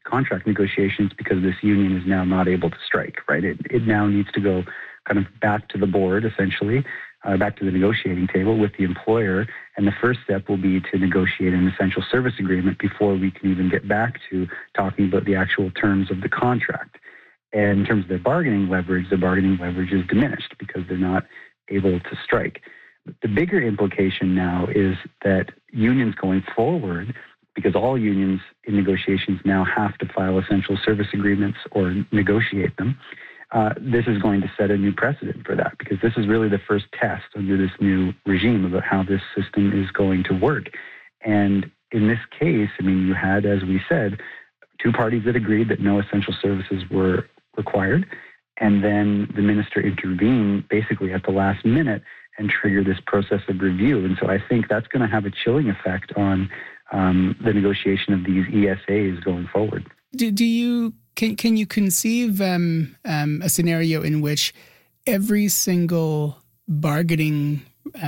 contract negotiations because this union is now not able to strike, right? It now needs to go kind of back to the board, essentially, back to the negotiating table with the employer. And the first step will be to negotiate an essential service agreement before we can even get back to talking about the actual terms of the contract. And in terms of their bargaining leverage is diminished because they're not able to strike. The bigger implication now is that unions going forward, because all unions in negotiations now have to file essential service agreements or negotiate them, this is going to set a new precedent for that, because this is really the first test under this new regime about how this system is going to work. And in this case, I mean, you had, as we said, two parties that agreed that no essential services were required, and then the minister intervened basically at the last minute and triggered this process of review. And so I think that's going to have a chilling effect on the negotiation of these ESAs going forward. Can you conceive a scenario in which every single bargaining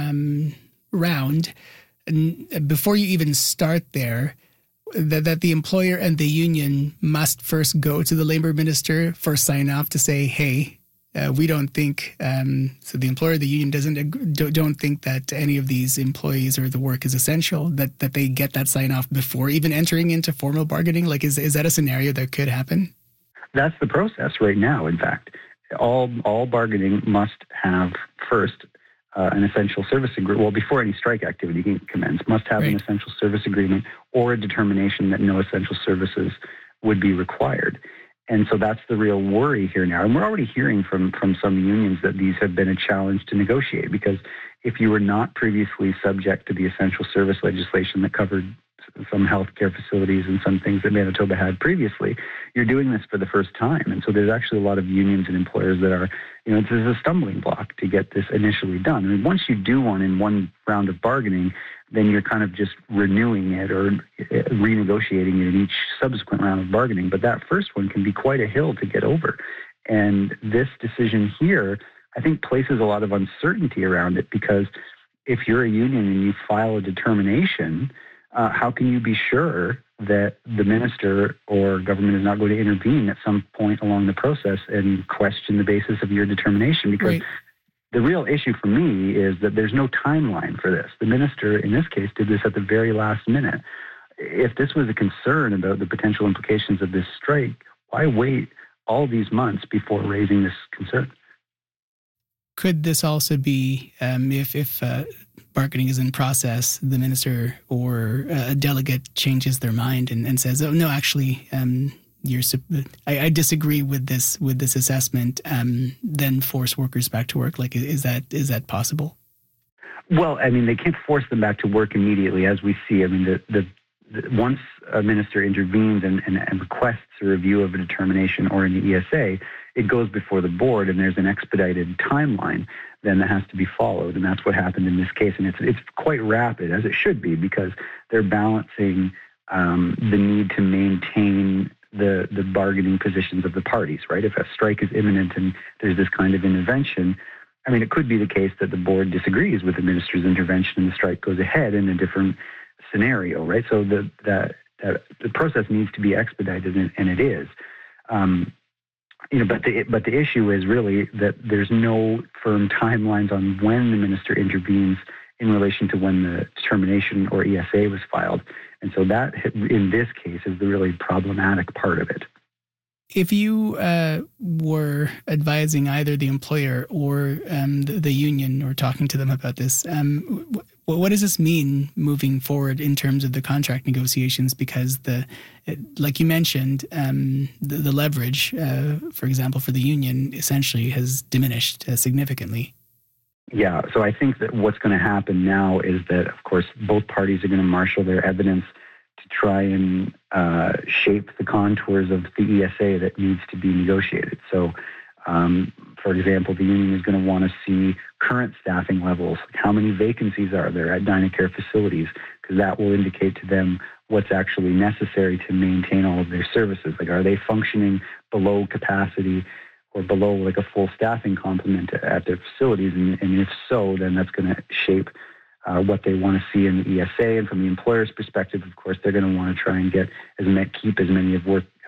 round, before you even start there, that the employer and the union must first go to the labor minister for sign off to say, hey, we don't think, so the employer, the union don't think that any of these employees or the work is essential, that they get that sign off before even entering into formal bargaining? Like, is that a scenario that could happen? That's the process right now, in fact. All bargaining must have first an essential service agreement. Well, before any strike activity can commence, must have an essential service agreement or a determination that no essential services would be required. And so that's the real worry here now. And we're already hearing from some unions that these have been a challenge to negotiate, because if you were not previously subject to the essential service legislation that covered some healthcare facilities and some things that Manitoba had previously, you're doing this for the first time. And so there's actually a lot of unions and employers that are, this is a stumbling block to get this initially done. I mean, once you do one in one round of bargaining, then you're kind of just renewing it or renegotiating it in each subsequent round of bargaining. But that first one can be quite a hill to get over. And this decision here, I think, places a lot of uncertainty around it, because if you're a union and you file a determination, how can you be sure that the minister or government is not going to intervene at some point along the process and question the basis of your determination? Because the real issue for me is that there's no timeline for this. The minister, in this case, did this at the very last minute. If this was a concern about the potential implications of this strike, why wait all these months before raising this concern? Could this also be, if bargaining is in process, the minister or a delegate changes their mind and says, "Oh no, actually, I disagree with this assessment," then force workers back to work? Like, is that possible? Well, I mean, they can't force them back to work immediately, as we see. I mean, once a minister intervenes and requests a review of a determination or an ESA, it goes before the board, and there's an expedited timeline then that has to be followed, and that's what happened in this case. And it's quite rapid, as it should be, because they're balancing the need to maintain the bargaining positions of the parties, right? If a strike is imminent and there's this kind of intervention, I mean, it could be the case that the board disagrees with the minister's intervention and the strike goes ahead in a different scenario, right? So the process needs to be expedited, and it is. But the issue is really that there's no firm timelines on when the minister intervenes in relation to when the determination or ESA was filed. And so that, in this case, is the really problematic part of it. If you were advising either the employer or the union or talking to them about this, what does this mean moving forward in terms of the contract negotiations? Because like you mentioned, the leverage, for example, for the union essentially has diminished significantly. Yeah, so I think that what's going to happen now is that, of course, both parties are going to marshal their evidence to try and shape the contours of the ESA that needs to be negotiated. So, for example, the union is going to want to see current staffing levels. How many vacancies are there at Dynacare facilities? Because that will indicate to them what's actually necessary to maintain all of their services. Like, are they functioning below capacity or below like a full staffing complement at their facilities? And if so, then that's going to shape what they want to see in the ESA. And from the employer's perspective, of course, they're going to want to try and keep as many of